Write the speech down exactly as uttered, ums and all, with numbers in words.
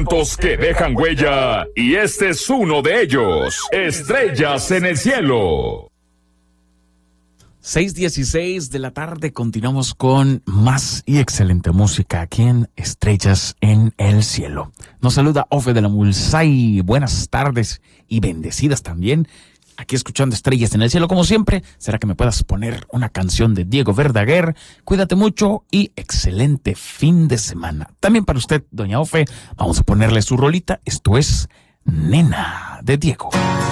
momentos que dejan huella y este es uno de ellos. Estrellas en el cielo. seis dieciséis de la tarde, continuamos con más y excelente música aquí en Estrellas en el Cielo. Nos saluda Ofe de la Mulsay. Buenas tardes y bendecidas también. Aquí escuchando Estrellas en el Cielo, como siempre. ¿Será que me puedas poner una canción de Diego Verdaguer? Cuídate mucho y excelente fin de semana. También para usted, doña Ofe, vamos a ponerle su rolita. Esto es Nena, de Diego.